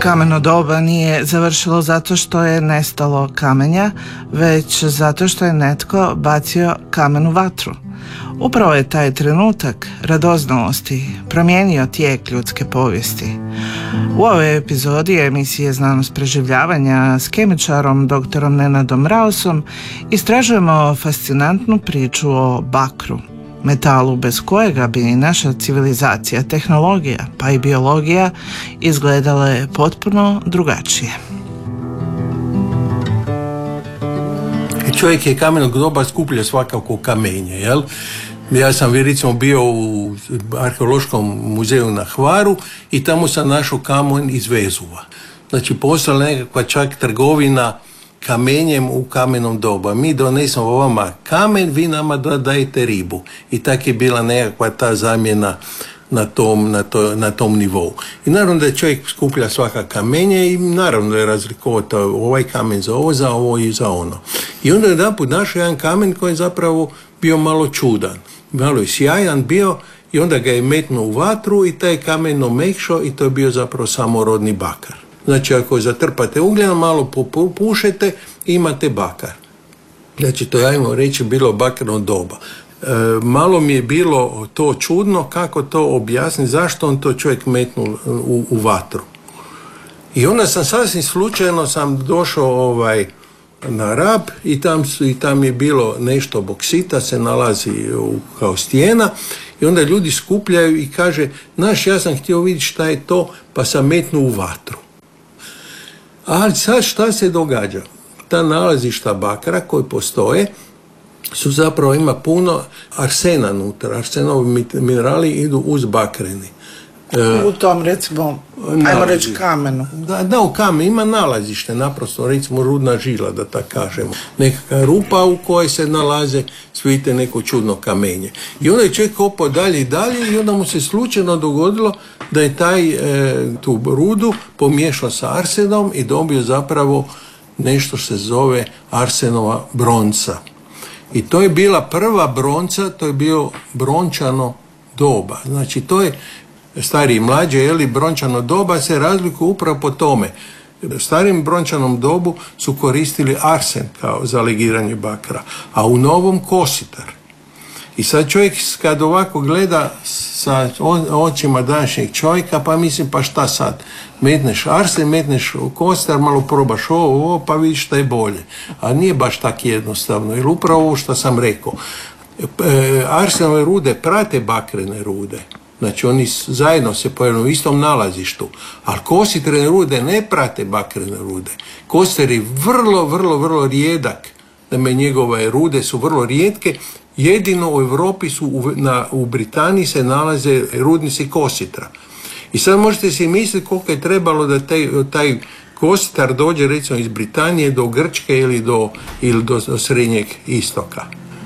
Kameno doba nije završilo zato što je nestalo kamenja, već zato što je netko bacio kamen u vatru. Upravo je taj trenutak radoznalosti promijenio tijek ljudske povijesti. U ovoj epizodi emisije Znanost preživljavanja s kemičarom dr. Nenadom Raosom istražujemo fascinantnu priču o bakru, metalu bez kojega bi naša civilizacija, tehnologija pa i biologija izgledale potpuno drugačije. Čovjek je kamenog doba skuplja svakako kamenje, jel? Ja sam recimo bio u arheološkom muzeju na Hvaru i tamo sam našao kamen iz Vezuva. Znači postala nekakva čak trgovina kamenjem u kamenom doba. Mi donesemo vama kamen, vi nama dajete ribu. I tak je bila nekakva ta zamjena na tom nivou. I naravno da je čovjek skuplja svaka kamenje i naravno da je razlikovao ovaj kamen za ovo i za ono. I onda je jedanput našao jedan kamen koji je zapravo bio malo čudan. Malo je sjajan bio i onda ga je metnuo u vatru i taj kamen omekšao i to je bio zapravo samorodni bakar. Znači ako zatrpate ugljen, malo popušete, imate bakar. Znači to je, ajmo reći, bilo bakarno doba. Malo mi je bilo to čudno kako to objasniti, zašto on to čovjek metnuo u vatru. I onda sam sasvim slučajno došao na Rab i tam je bilo nešto boksita, se nalazi kao stijena i onda ljudi skupljaju i kaže, ja sam htio vidjeti šta je to, pa sam metnuo u vatru. Ali sad šta se događa? Ta nalazišta bakra koji postoje su zapravo, ima puno arsena unutra. Arsenovi minerali idu uz bakreni. U tom, recimo, ajmo reći kamenu. Da, u kamenu ima nalazište, naprosto, recimo rudna žila, da tako kažemo. Nekakva rupa u kojoj se nalaze, vidite, neko čudno kamenje. I onda je čovjek kopao dalje i dalje i onda mu se slučajno dogodilo da je tu rudu pomiješao sa arsenom i dobio zapravo nešto što se zove arsenova bronca. I to je bila prva bronca, to je bio brončano doba. Znači to je stari i mlađe, brončano doba se razlikuje upravo po tome. U starim brončanom dobu su koristili arsen kao za legiranje bakra, a u novom kositar. I sad čovjek kad ovako gleda sa očima današnjeg čovjeka, pa mislim, pa šta sad? Metneš arsen, metneš kositar, malo probaš ovo, pa vidiš šta je bolje. A nije baš tako jednostavno, jer upravo ovo što sam rekao. Arsenove rude prate bakrene rude. Znači oni zajedno se pojavljaju u istom nalazištu, ali kositrene rude ne prate bakrene rude. Kositar je vrlo rijedak. Dakle, njegove rude su vrlo rijetke. Jedino u Europi u Britaniji se nalaze rudnici kositra. I sad možete si misliti koliko je trebalo da taj kositar dođe recimo iz Britanije do Grčke ili do Srednjeg istoka.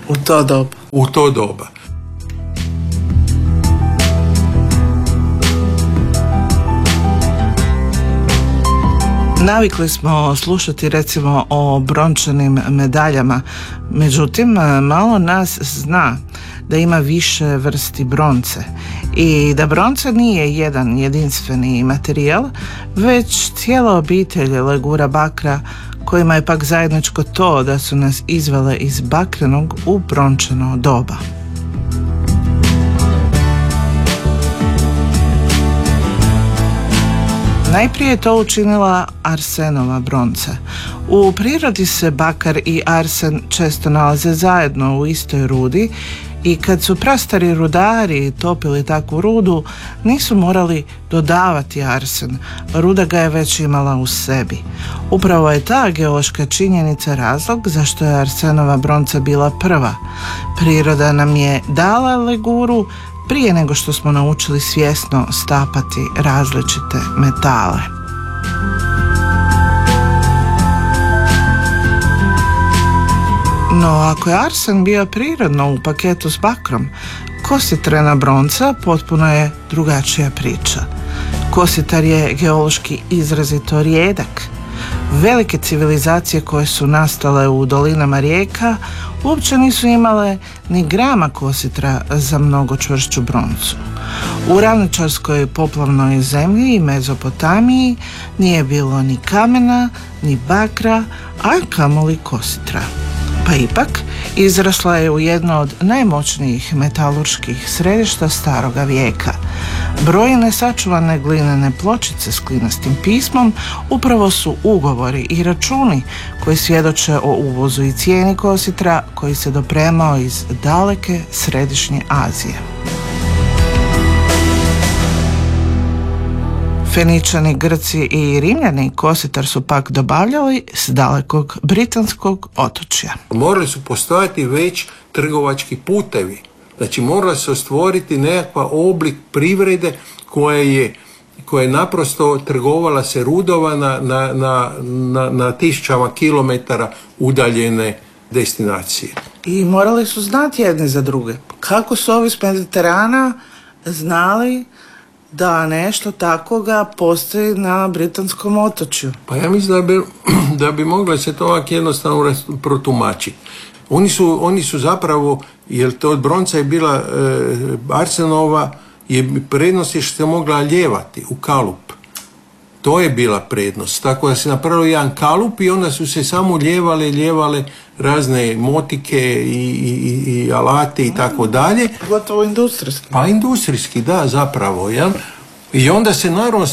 U to doba. Navikli smo slušati recimo o brončanim medaljama, međutim malo nas zna da ima više vrsti bronce i da bronca nije jedan jedinstveni materijal, već cijela obitelj legura bakra kojima je pak zajedničko to da su nas izvele iz bakrenog u brončano doba. Najprije je to učinila arsenova bronca. U prirodi se bakar i arsen često nalaze zajedno u istoj rudi i kad su prastari rudari topili takvu rudu, nisu morali dodavati arsen, ruda ga je već imala u sebi. Upravo je ta geološka činjenica razlog zašto je arsenova bronca bila prva. Priroda nam je dala leguru prije nego što smo naučili svjesno stapati različite metale. No, ako je arsen bio prirodno u paketu s bakrom, kositrena bronca potpuno je drugačija priča. Kositar je geološki izrazito rijedak. Velike civilizacije koje su nastale u dolinama rijeka uopće nisu imale ni grama kositra za mnogo čvršću broncu. U ravničarskoj poplavnoj zemlji i Mezopotamiji nije bilo ni kamena, ni bakra, a kamoli kositra. Pa ipak, izrasla je u jedno od najmoćnijih metalurških središta staroga vijeka. Brojne sačuvane glinene pločice s klinastim pismom upravo su ugovori i računi koji svjedoče o uvozu i cijeni kositra koji se dopremao iz daleke središnje Azije. Feničani, Grci i Rimljani kositar su pak dobavljali s dalekog britanskog otočja. Morali su postojati već trgovački putevi. Znači morala se stvoriti nekakva oblik privrede koja je naprosto trgovala se rudova na tisućama kilometara udaljene destinacije. I morali su znati jedni za druge. Kako su ovi s Mediterana znali da nešto takoga postoji na britanskom otočju? Pa ja mislim da bi mogla se to ovako jednostavno protumačiti. Oni su zapravo, jer to od bronca je bila arsenova, je prednost je što se mogla ljevati u kalup. To je bila prednost. Tako da se napravio jedan kalup i onda su se samo ljevale razne motike i alate i tako dalje. Gotovo industrijski. Pa industrijski, da, zapravo, jel? I onda se naravno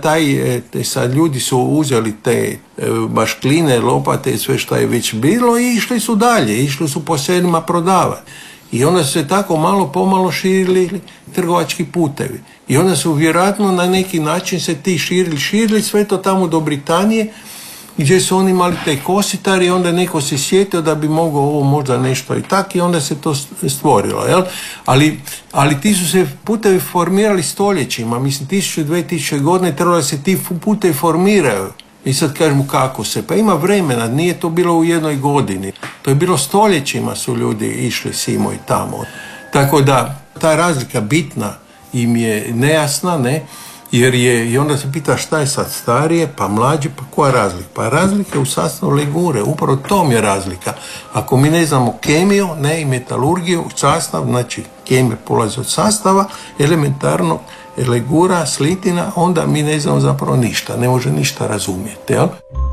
sad ljudi su uzeli te baškline, lopate i sve što je već bilo i išli su dalje, išli su po selima prodavati. I onda su se tako malo pomalo širili trgovački putevi. I onda su vjerojatno na neki način se ti širili sve to tamo do Britanije, gdje su oni imali taj kositar i onda neko se sjetio da bi mogao ovo možda nešto i tak i onda se to stvorilo. Jel? Ali ti su se putevi formirali stoljećima, mislim 1000-2000 godine trebalo se ti putevi formiraju. I sad kažemo kako se, pa ima vremena, nije to bilo u jednoj godini. To je bilo stoljećima su ljudi išli simo i tamo. Tako da ta razlika bitna im je nejasna, ne? Jer i onda se pita šta je sad starije, pa mlađe, pa koja razlika? Pa razlika je u sastavu legure, upravo tom je razlika. Ako mi ne znamo kemiju, ne i metalurgiju, sastav, znači kemija polazi od sastava, elementarno legura, slitina, onda mi ne znamo zapravo ništa, ne može ništa razumjeti, jel?